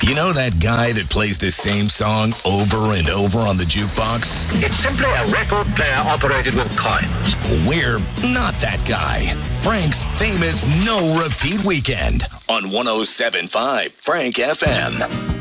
You know that guy that plays the same song over and over on the jukebox? It's simply a record player operated with coins. We're not that guy. Frank's famous no repeat weekend on 107.5 Frank FM.